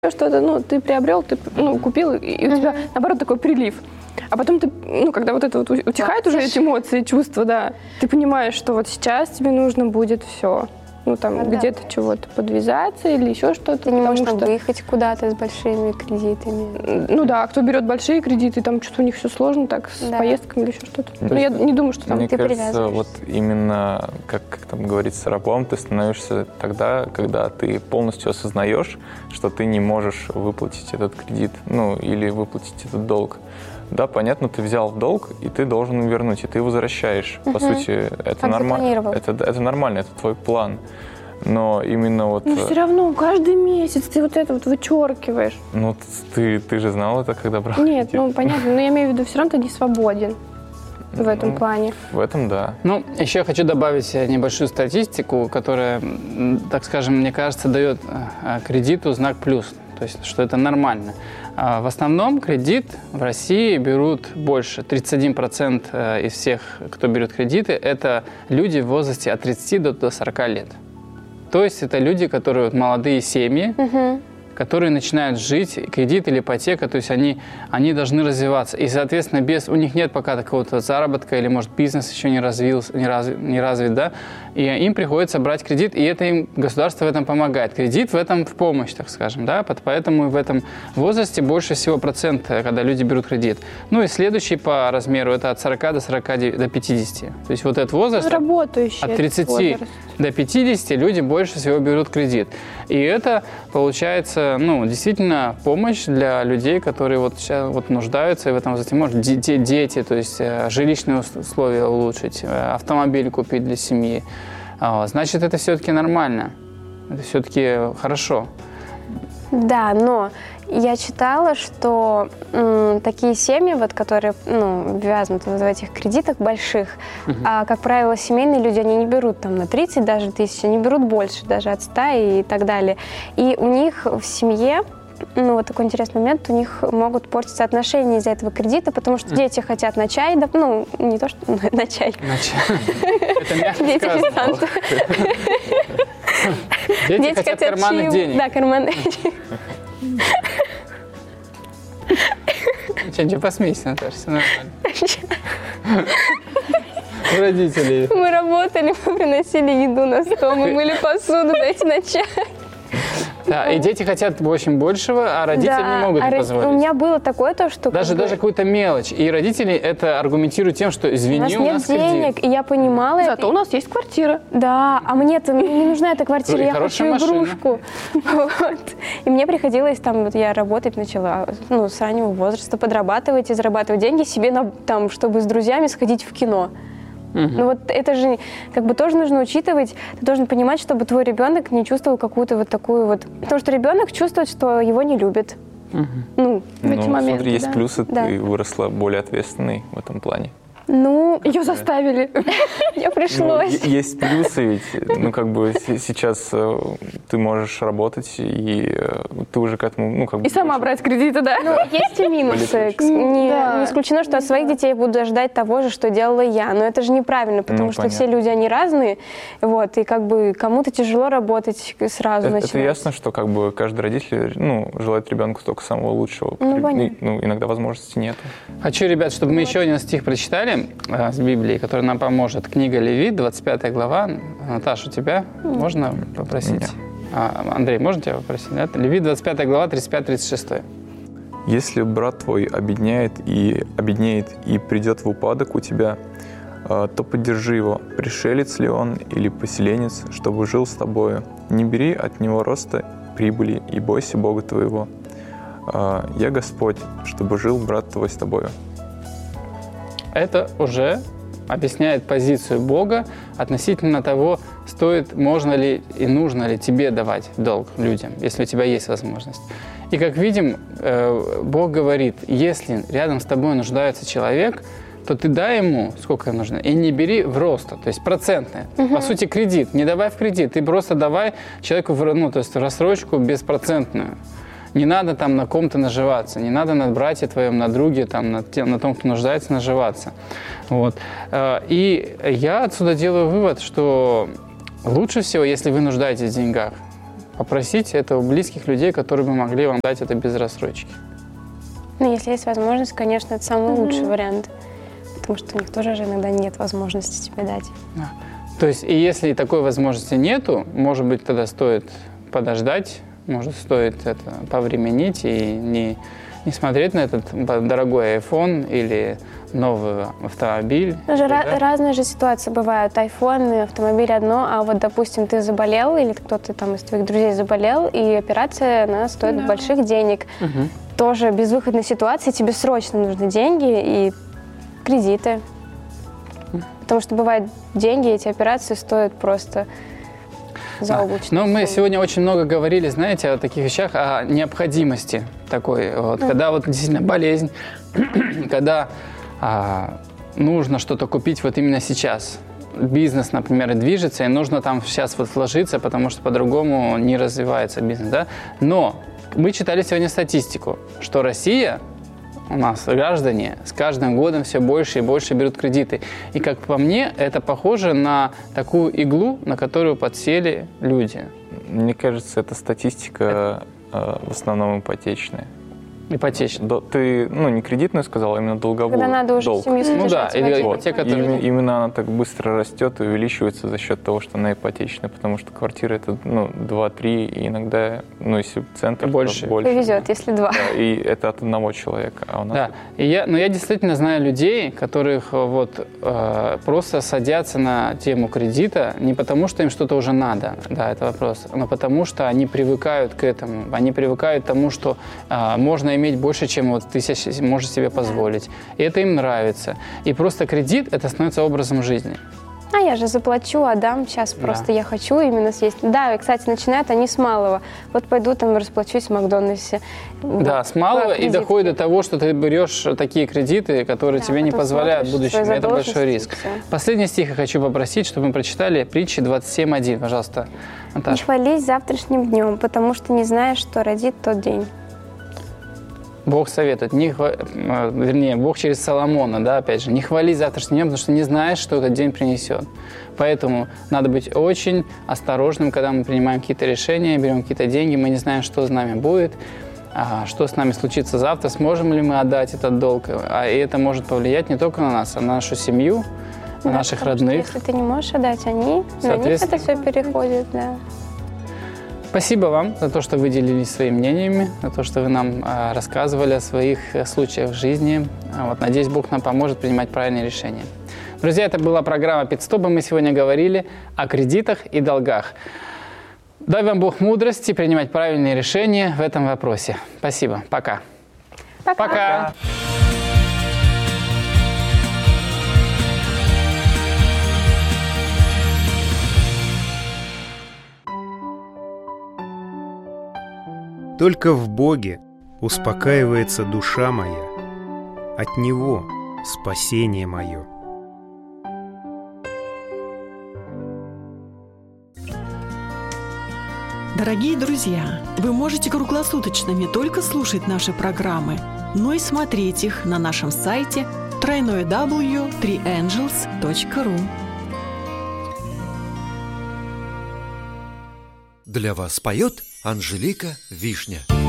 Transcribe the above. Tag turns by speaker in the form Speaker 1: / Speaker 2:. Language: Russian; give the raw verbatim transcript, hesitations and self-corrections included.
Speaker 1: что-то, ну, ты приобрел, ты, ну, купил, и у тебя, наоборот, такой прилив. А потом ты, ну, когда вот это вот утихает уже эти эмоции, чувства, да, ты понимаешь, что вот сейчас тебе нужно будет все. Ну, там, а где-то да. чего-то подвязаться или еще что-то.
Speaker 2: Ты не можешь
Speaker 1: что...
Speaker 2: выехать куда-то с большими кредитами.
Speaker 1: Ну да, кто берет большие кредиты, там что-то у них все сложно, так, с да. поездками или еще что-то. Но я не думаю, что там
Speaker 3: Мне
Speaker 1: ты
Speaker 3: кажется, вот именно, как, как там говорится, рабом ты становишься тогда, когда ты полностью осознаешь, что ты не можешь выплатить этот кредит, ну, или выплатить этот долг. Да, понятно, ты взял в долг, и ты должен вернуть, и ты возвращаешь. Угу. По сути, это нормально. Это, это нормально, это твой план. Но именно вот...
Speaker 1: Но все равно каждый месяц ты вот это вот вычеркиваешь.
Speaker 3: Ну, ты, ты же знал это, когда брал
Speaker 1: Нет,
Speaker 3: кредит.
Speaker 1: ну, понятно, но я имею в виду, все равно ты не свободен в этом
Speaker 3: ну,
Speaker 1: плане.
Speaker 3: В этом, да.
Speaker 4: Ну, еще я хочу добавить небольшую статистику, которая, так скажем, мне кажется, дает кредиту знак плюс. То есть, что это нормально. В основном кредит в России берут больше. тридцать один процент из всех, кто берет кредиты, это люди в возрасте от тридцати до сорока лет. То есть это люди, которые вот, молодые семьи, угу. которые начинают жить, кредит или ипотека, то есть они, они должны развиваться. И, соответственно, без, у них нет пока такого-то заработка, или, может, бизнес еще не развился, не, раз, не развит, да, и им приходится брать кредит, и это им государство в этом помогает. Кредит в этом в помощь, так скажем, да, поэтому в этом возрасте больше всего процент, когда люди берут кредит. Ну и следующий по размеру это от сорока до сорока до пятидесяти. То есть вот этот возраст от тридцати до пятидесяти люди больше всего берут кредит. И это получается, ну, действительно помощь для людей, которые вот сейчас вот нуждаются и в этом возрасте. Может, дети, дети, то есть жилищные условия улучшить, автомобиль купить для семьи. Значит, это все-таки нормально, это все-таки хорошо.
Speaker 2: Да, но я читала, что м, такие семьи, вот, которые ну, ввязнуты вот в этих кредитах больших, uh-huh. а, как правило, семейные люди, они не берут там на тридцать даже тысяч, они берут больше, даже от ста и так далее. И у них в семье, ну, вот такой интересный момент, у них могут портиться отношения из-за этого кредита, потому что дети хотят на чай, да, ну, не то, что на чай.
Speaker 4: На чай. Это мягко сказано. Дети хотят карманных денег.
Speaker 2: Да, карманных денег.
Speaker 4: Ничего, ничего, посмейся, Наташа, все нормально. У родителей.
Speaker 2: Мы работали, мы приносили еду на стол, мы мыли посуду, дайте на чай.
Speaker 4: Да, и дети хотят очень большего, а родители да, не могут
Speaker 2: а
Speaker 4: им позволить.
Speaker 2: У меня было такое то, что...
Speaker 4: Даже, даже какую-то мелочь. И родители это аргументируют тем, что извини, у нас,
Speaker 2: у нас нет денег, кредит. И я понимала...
Speaker 1: Зато это. У нас есть квартира.
Speaker 2: Да, а мне-то не нужна эта квартира,
Speaker 4: и
Speaker 2: я хочу игрушку. Вот. И мне приходилось там, вот я работать начала, ну, с раннего возраста, подрабатывать и зарабатывать деньги себе, на, там, чтобы с друзьями сходить в кино. Uh-huh. Ну вот это же как бы тоже нужно учитывать, ты должен понимать, чтобы твой ребенок не чувствовал какую-то вот такую вот... Потому что ребенок чувствует, что его не любят.
Speaker 4: Uh-huh.
Speaker 2: Ну,
Speaker 3: в эти
Speaker 2: ну,
Speaker 3: моменты, смотри, есть
Speaker 2: да.
Speaker 3: плюсы,
Speaker 2: да.
Speaker 3: ты выросла более ответственной в этом плане.
Speaker 2: Ну,
Speaker 1: ее заставили.
Speaker 2: Я пришлось.
Speaker 3: Ну, есть плюсы, ведь, ну, как бы сейчас э, ты можешь работать, и э, ты уже к этому, ну, как бы...
Speaker 1: И сама брать кредиты, да?
Speaker 2: Ну, есть и минусы. Не, да. не исключено, что от своих детей буду ждать того же, что делала я. Но это же неправильно, потому ну, что понятно. Все люди, они разные, вот, и как бы кому-то тяжело работать сразу
Speaker 3: это,
Speaker 2: начинать.
Speaker 3: Это ясно, что как бы каждый родитель, ну, желает ребенку только самого лучшего.
Speaker 2: Ну,
Speaker 3: понятно. Ну, иногда возможностей нет.
Speaker 4: Хочу, ребят, чтобы мы еще один стих прочитали с Библии, который нам поможет. Книга Левит, двадцать пятая глава. Наташа, у тебя можно попросить? А, Андрей, можно тебя попросить? Да? Левит, двадцать пятая глава, тридцать пять тридцать шесть.
Speaker 3: Если брат твой обедняет и обеднеет и придет в упадок у тебя, то поддержи его, пришелец ли он или поселенец, чтобы жил с тобою. Не бери от него роста прибыли и бойся Бога твоего. Я Господь, чтобы жил брат твой с тобою.
Speaker 4: Это уже объясняет позицию Бога относительно того, стоит, можно ли и нужно ли тебе давать долг людям, если у тебя есть возможность. И как видим, Бог говорит, если рядом с тобой нуждается человек, то ты дай ему, сколько нужно, и не бери в рост, то есть процентное. Угу. По сути, кредит. Не давай в кредит, ты просто давай человеку в, ну, то есть рассрочку беспроцентную. Не надо там на ком-то наживаться, не надо на брате твоем, на друге, там, на, тем, на том, кто нуждается, наживаться. Вот. И я отсюда делаю вывод, что лучше всего, если вы нуждаетесь в деньгах, попросить это у близких людей, которые бы могли вам дать это без рассрочки.
Speaker 2: Ну, если есть возможность, конечно, это самый mm-hmm. лучший вариант. Потому что у них тоже же иногда нет возможности тебе дать.
Speaker 4: Да. То есть, и если такой возможности нету, может быть, тогда стоит подождать, может, стоит это повременить и не, не смотреть на этот дорогой айфон или новый автомобиль.
Speaker 2: Же ra- разные же ситуации бывают. Айфон и автомобиль одно, а вот, допустим, ты заболел или кто-то там из твоих друзей заболел, и операция, она стоит да. больших денег. Угу. Тоже безвыходной ситуации, тебе срочно нужны деньги и кредиты. Потому что бывают деньги, эти операции стоят просто заоблачно.
Speaker 4: Да. Но мы сегодня очень много говорили, знаете, о таких вещах, о необходимости такой. Вот, mm. Когда вот действительно болезнь, когда а, нужно что-то купить вот именно сейчас. Бизнес, например, движется, и нужно там сейчас вот вложиться, потому что по-другому не развивается бизнес. Да? Но мы читали сегодня статистику, что Россия, у нас граждане с каждым годом все больше и больше берут кредиты. И, как по мне, это похоже на такую иглу, на которую подсели люди.
Speaker 3: Мне кажется, эта статистика это... в основном ипотечная.
Speaker 4: Ипотечная.
Speaker 3: Ты, ну, не кредитную сказала, а именно долговую.
Speaker 2: Когда надо уже
Speaker 3: долг.
Speaker 2: семью
Speaker 4: Ну да, или
Speaker 3: вот.
Speaker 4: те, которые...
Speaker 3: И, именно она так быстро растет и увеличивается за счет того, что она ипотечная, потому что квартира это, ну, два-три, и иногда, ну, если центр,
Speaker 4: больше.
Speaker 3: то больше.
Speaker 2: Повезет, если два.
Speaker 3: Да, и это от одного человека. А у нас
Speaker 4: да,
Speaker 3: это...
Speaker 4: и я, но я действительно знаю людей, которых вот э, просто садятся на тему кредита не потому, что им что-то уже надо, да, это вопрос, но потому что они привыкают к этому, они привыкают к тому, что э, можно иметь больше, чем вот ты можешь себе позволить. И это им нравится. И просто кредит, это становится образом жизни.
Speaker 2: А я же заплачу, отдам, сейчас да. просто я хочу именно съесть. Да, и, кстати, начинают они с малого. Вот пойду там расплачусь в Макдональдсе.
Speaker 4: Да, вот, с малого и доходит до того, что ты берешь такие кредиты, которые да, тебе не позволяют в будущем. Это большой риск. Последний стих я хочу попросить, чтобы мы прочитали притчи двадцать семь один. Пожалуйста, Наташа.
Speaker 2: Не хвались завтрашним днем, потому что не знаешь, что родит тот день.
Speaker 4: Бог советует, не хва... вернее, Бог через Соломона, да, опять же, не хвали завтрашним днем, потому что не знаешь, что этот день принесет. Поэтому надо быть очень осторожным, когда мы принимаем какие-то решения, берем какие-то деньги, мы не знаем, что с нами будет, что с нами случится завтра, сможем ли мы отдать этот долг. А и это может повлиять не только на нас, а на нашу семью, на
Speaker 2: да,
Speaker 4: наших родных.
Speaker 2: Если ты не можешь отдать, они, на них это все переходит, да.
Speaker 4: Спасибо вам за то, что вы делились своими мнениями, за то, что вы нам а, рассказывали о своих случаях в жизни. Вот, надеюсь, Бог нам поможет принимать правильные решения. Друзья, это была программа «Пит-стоп», и мы сегодня говорили о кредитах и долгах. Дай вам Бог мудрости принимать правильные решения в этом вопросе. Спасибо. Пока.
Speaker 2: Пока.
Speaker 4: Пока.
Speaker 5: Только в Боге успокаивается душа моя, от Него спасение мое.
Speaker 6: Дорогие друзья, вы можете круглосуточно не только слушать наши программы, но и смотреть их на нашем сайте дабл ю дабл ю дабл ю точка три энджелс точка ру.
Speaker 7: Для вас поет Анжелика Вишня.